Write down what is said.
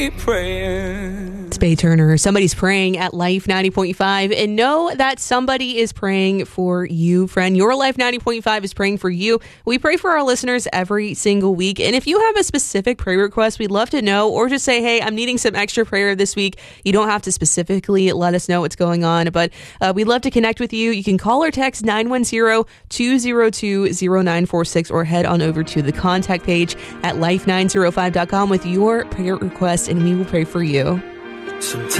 It's Bay Turner. Somebody's praying at Life 90.5, and know that somebody is praying for you, friend. Your Life 90.5 is praying for you. We pray for our listeners every single week, and if you have a specific prayer request, we'd love to know, or just say, hey, I'm needing some extra prayer this week. You don't have to specifically let us know what's going on, but we'd love to connect with you. You can call or text 910-202-0946 or head on over to the contact page at life905.com with your prayer request, and we will pray for you. Sometimes